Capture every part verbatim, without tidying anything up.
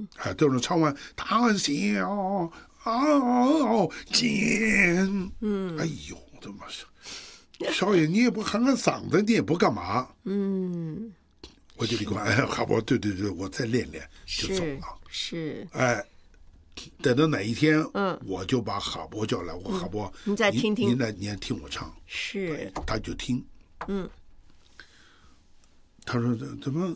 哎，都是唱完大笑傲剑，嗯，哎呦，他妈是，少爷你也不喊喊嗓子，你也不干嘛， 嗯， 我就离开，哎，好吧，对对对，我再练练就走了， 是， 哎。等到哪一天，嗯，我就把哈伯叫来，我哈伯， 嗯、你再听听， 您来，您来听我唱， 是， 他就听， 嗯， 他说怎么，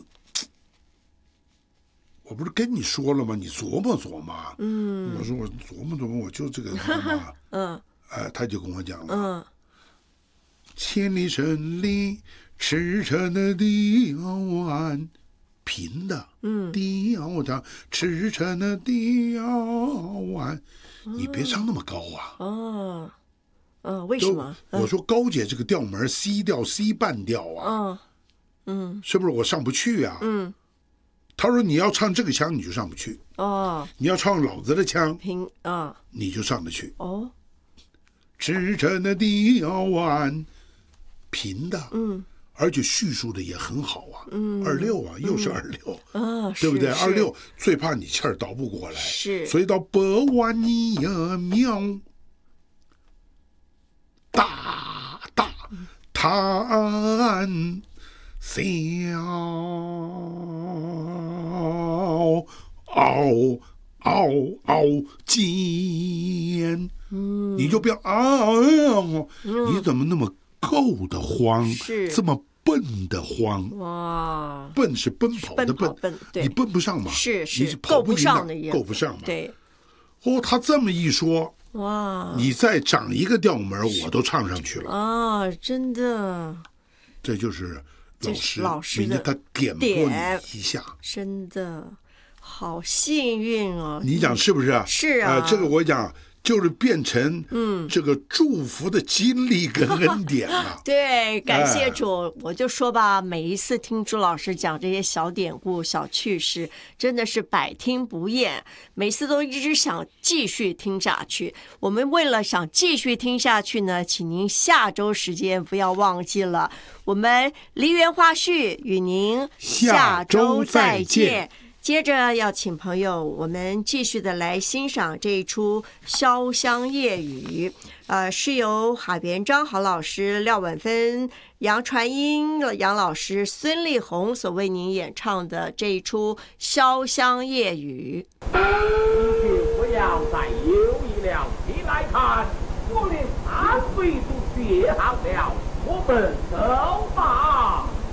我不是跟你说了吗？你琢磨琢磨，嗯，我说我琢磨琢磨，我就这个嘛，嗯，哎，他就跟我讲了，嗯，千里深里驰骋的雕鞍。平的，嗯，雕的驰骋的雕鞍，你别唱那么高啊！ 哦，嗯，为什么？ 我说高姐这个调门 C 调 C 半调啊，嗯嗯，是不是我上不去啊？嗯，他说你要唱这个腔你就上不去，哦，你要唱老子的腔， 平啊， 你就上得去。 哦， 驰骋的雕鞍，平的，嗯。而且叙述的也很好啊，嗯，二六啊，又是二六， 啊， 对不对？二六最怕你气儿倒不过来， 是， 所以到百万尼呀庙，大大叹小嗷嗷嗷尖，嗯，你就不要啊，你怎么那么够得慌，这么笨的慌，哇！奔是奔跑的奔， 奔你奔不上嘛？ 是是， 你跑不上的， 够不上嘛？ 对。 哦，他这么一说， 哇！ 你再长一个调门，我都唱上去了啊！真的， 这就是老师老师的他点拨你一下， 真的好幸运哦！ 你讲是不是啊？ 是啊， 呃，这个我讲。就是变成嗯这个祝福的经历跟恩典了。 对，感谢主，哎、我就说吧，每一次听朱老师讲这些小典故、小趣事，真的是百听不厌，每次都一直想继续听下去。我们为了想继续听下去呢，请您下周时间不要忘记了，我们梨园花絮与您下周再见。接着要请朋友，我们继续的来欣赏这一出《潇湘夜雨》，呃，是由海边张好老师、廖婉芬、杨传英、杨老师、孙丽红所为您演唱的这一出《潇湘夜雨》。 你就不要再犹豫了，你来看，我连三杯都写好了，我们走。